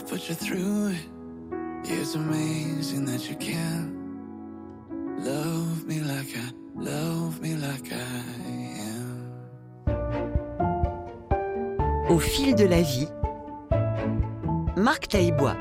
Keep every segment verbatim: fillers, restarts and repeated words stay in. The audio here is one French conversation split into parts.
put you through it. It's amazing that you can love me like I, love me like I am. Au fil de la vie, Marc Tailbois.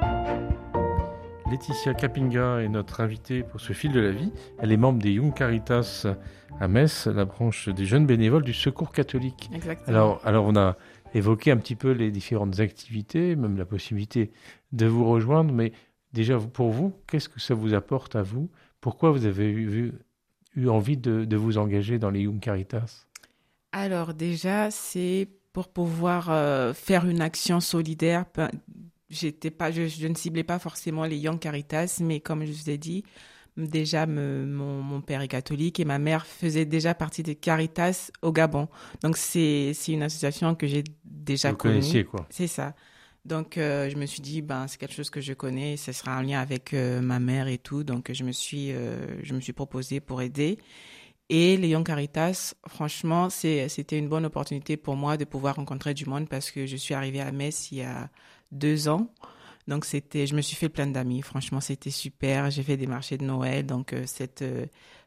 Laetitia Capinga est notre invitée pour ce fil de la vie. Elle est membre des Young Caritas à Metz, la branche des jeunes bénévoles du Secours catholique. Exactement. Alors, alors on a évoqué un petit peu les différentes activités, même la possibilité de vous rejoindre, mais déjà pour vous, qu'est-ce que ça vous apporte à vous ? Pourquoi vous avez eu, eu envie de, de vous engager dans les Young Caritas ? Alors déjà, c'est pour pouvoir euh, faire une action solidaire. J'étais pas, je, je ne ciblais pas forcément les Young Caritas, mais comme je vous ai dit, déjà me, mon, mon père est catholique et ma mère faisait déjà partie des Caritas au Gabon. Donc c'est, c'est une association que j'ai déjà vous connue. Vous connaissiez quoi ? C'est ça. Donc euh, je me suis dit ben c'est quelque chose que je connais, ce sera en lien avec euh, ma mère et tout. Donc je me suis, euh, je me suis proposée pour aider. Et les Young Caritas, franchement, c'est, c'était une bonne opportunité pour moi de pouvoir rencontrer du monde parce que je suis arrivée à Metz il y a deux ans. Donc, c'était, je me suis fait plein d'amis. Franchement, c'était super. J'ai fait des marchés de Noël. Donc, euh, cet euh,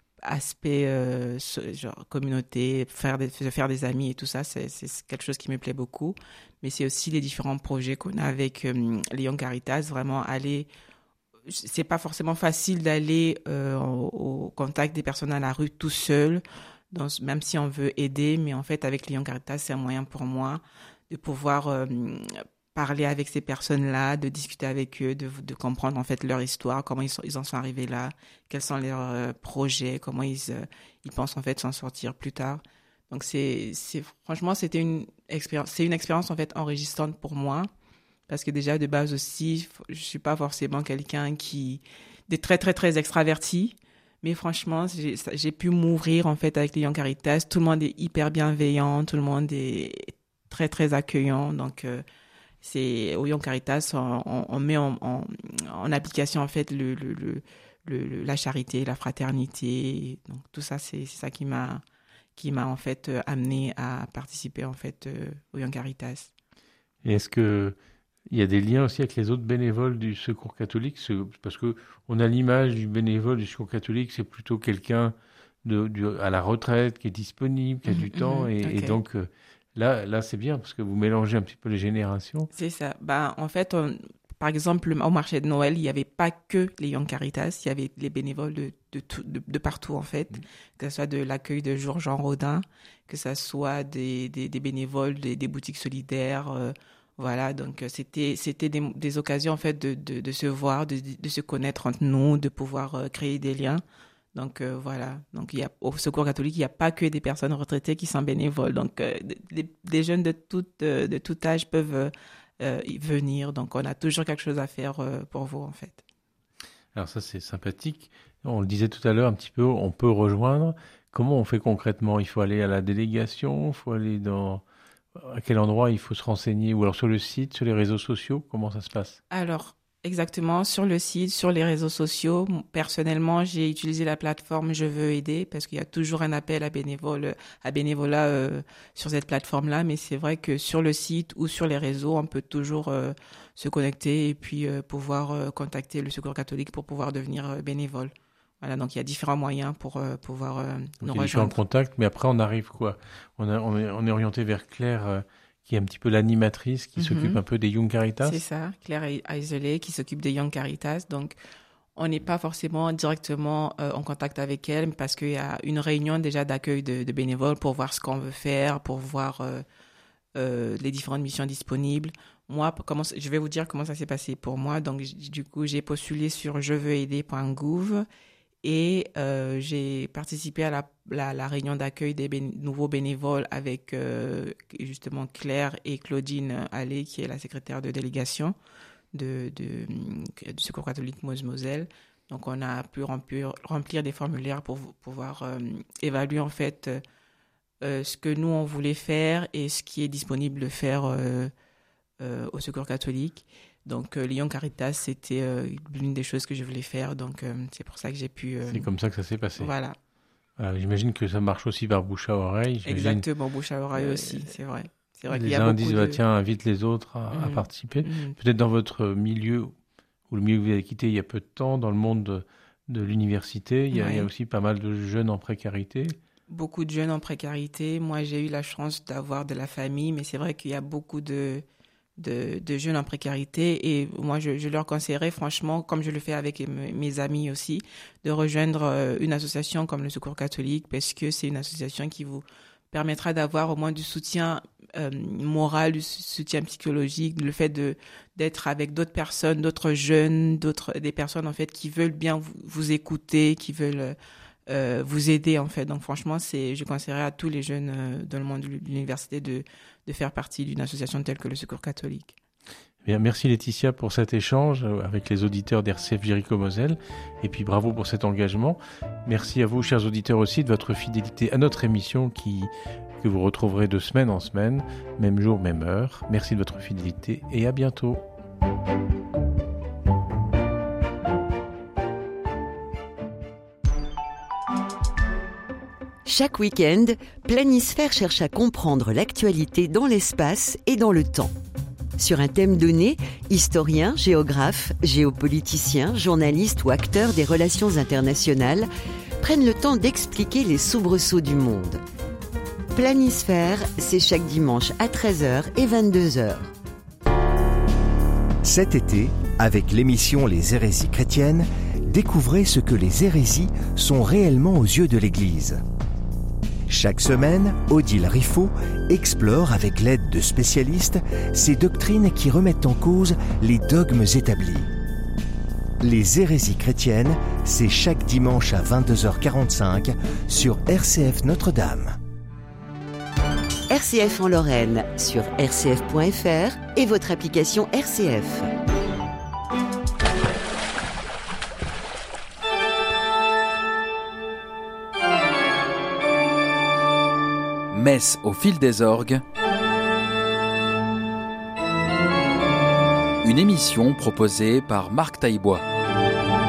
aspect euh, genre communauté, faire des, faire des amis et tout ça, c'est, c'est quelque chose qui me plaît beaucoup. Mais c'est aussi les différents projets qu'on a avec euh, les Young Caritas. Vraiment, aller... C'est pas forcément facile d'aller euh, au, au contact des personnes à la rue tout seul, donc, même si on veut aider. Mais en fait, avec les Young Caritas, c'est un moyen pour moi de pouvoir euh, parler avec ces personnes-là, de discuter avec eux, de, de comprendre en fait leur histoire, comment ils, sont, ils en sont arrivés là, quels sont leurs euh, projets, comment ils, euh, ils pensent en fait s'en sortir plus tard. Donc c'est, c'est franchement, c'était une expérience, c'est une expérience en fait enrichissante pour moi. Parce que déjà, de base aussi, je suis pas forcément quelqu'un qui est très, très, très extraverti. Mais franchement, j'ai, j'ai pu m'ouvrir, en fait, avec les Young Caritas. Tout le monde est hyper bienveillant. Tout le monde est très, très accueillant. Donc, euh, c'est, aux Young Caritas, on, on, on met en, en, en application, en fait, le, le, le, le, la charité, la fraternité. Donc, tout ça, c'est, c'est ça qui m'a, qui m'a, en fait, amené à participer, en fait, euh, aux Young Caritas. Et est-ce que il y a des liens aussi avec les autres bénévoles du Secours catholique, parce qu'on a l'image du bénévole du Secours catholique, c'est plutôt quelqu'un de, de, à la retraite qui est disponible, qui a mmh, du temps. Mmh, et, okay. et donc euh, là, là, c'est bien parce que vous mélangez un petit peu les générations. C'est ça. Ben, en fait, on, par exemple, au marché de Noël, il n'y avait pas que les Young Caritas, il y avait les bénévoles de, de, tout, de, de partout, en fait, mmh. que ce soit de l'accueil de jour Jean Rodin, que ce soit des, des, des bénévoles des, des boutiques solidaires. Euh, Voilà, donc c'était c'était des, des occasions en fait de, de, de se voir, de, de se connaître entre nous, de pouvoir euh, créer des liens. Donc euh, voilà, donc il y a au Secours catholique, il n'y a pas que des personnes retraitées qui sont bénévoles. Donc euh, des, des jeunes de tout euh, de tout âge peuvent euh, y venir. Donc on a toujours quelque chose à faire euh, pour vous en fait. Alors ça c'est sympathique. On le disait tout à l'heure un petit peu, on peut rejoindre. Comment on fait concrètement ? Il faut aller à la délégation, il faut aller dans à quel endroit il faut se renseigner ? Ou alors sur le site, sur les réseaux sociaux, comment ça se passe ? Alors, exactement, sur le site, sur les réseaux sociaux. Personnellement, j'ai utilisé la plateforme Je veux aider parce qu'il y a toujours un appel à, bénévole, à bénévolat euh, sur cette plateforme-là. Mais c'est vrai que sur le site ou sur les réseaux, on peut toujours euh, se connecter et puis euh, pouvoir euh, contacter le Secours catholique pour pouvoir devenir euh, bénévole. Voilà, donc il y a différents moyens pour euh, pouvoir euh, nous rejoindre. Il y a différents contacts, mais après on arrive quoi ? on, a, on, est, on est orienté vers Claire, euh, qui est un petit peu l'animatrice, qui mm-hmm. s'occupe un peu des Young Caritas. C'est ça, Claire Aiselé, qui s'occupe des Young Caritas. Donc on n'est pas forcément directement euh, en contact avec elle, parce qu'il y a une réunion déjà d'accueil de, de bénévoles pour voir ce qu'on veut faire, pour voir euh, euh, les différentes missions disponibles. Moi, comment, je vais vous dire comment ça s'est passé pour moi. Donc du coup, j'ai postulé sur je veux aider point gouv. Et euh, j'ai participé à la, la, la réunion d'accueil des bé- nouveaux bénévoles avec euh, justement Claire et Claudine Allais, qui est la secrétaire de délégation de, de, du Secours catholique Meuse-Moselle. Donc, on a pu remplir, remplir des formulaires pour pouvoir euh, évaluer en fait euh, ce que nous, on voulait faire et ce qui est disponible de faire euh, euh, au Secours catholique. Donc, euh, les Young Caritas, c'était euh, l'une des choses que je voulais faire. Donc, euh, c'est pour ça que j'ai pu... Euh... C'est comme ça que ça s'est passé. Voilà. Voilà. J'imagine que ça marche aussi par bouche à oreille. J'imagine... Exactement, bouche à oreille euh... aussi, c'est vrai. C'est vrai les qu'il y a uns beaucoup disent, de... bah, tiens, invite les autres à, Mhm. à participer. Mhm. Peut-être dans votre milieu, ou le milieu que vous avez quitté il y a peu de temps, dans le monde de, de l'université, il y, a, Ouais. il y a aussi pas mal de jeunes en précarité. Beaucoup de jeunes en précarité. Moi, j'ai eu la chance d'avoir de la famille, mais c'est vrai qu'il y a beaucoup de, de, de jeunes en précarité. Et moi, je, je leur conseillerais, franchement, comme je le fais avec m- mes amis aussi, de rejoindre euh, une association comme le Secours catholique, parce que c'est une association qui vous permettra d'avoir au moins du soutien euh, moral, du soutien psychologique, le fait de d'être avec d'autres personnes, d'autres jeunes, d'autres des personnes en fait qui veulent bien vous, vous écouter, qui veulent euh, vous aider en fait. Donc franchement, c'est je conseillerais à tous les jeunes euh, dans le monde de l'université de de faire partie d'une association telle que le Secours catholique. Bien, merci Laetitia pour cet échange avec les auditeurs d'R C F Jéricho-Moselle et puis bravo pour cet engagement. Merci à vous, chers auditeurs, aussi de votre fidélité à notre émission qui, que vous retrouverez de semaine en semaine, même jour, même heure. Merci de votre fidélité et à bientôt. Chaque week-end, Planisphère cherche à comprendre l'actualité dans l'espace et dans le temps. Sur un thème donné, historiens, géographes, géopoliticiens, journalistes ou acteurs des relations internationales prennent le temps d'expliquer les soubresauts du monde. Planisphère, c'est chaque dimanche à treize heures et vingt-deux heures. Cet été, avec l'émission Les hérésies chrétiennes, découvrez ce que les hérésies sont réellement aux yeux de l'Église. Chaque semaine, Odile Riffaut explore avec l'aide de spécialistes ces doctrines qui remettent en cause les dogmes établis. Les hérésies chrétiennes, c'est chaque dimanche à vingt-deux heures quarante-cinq sur R C F Notre-Dame. R C F en Lorraine sur r c f point f r et votre application R C F. Messe au fil des orgues. Une émission proposée par Marc Taillebois.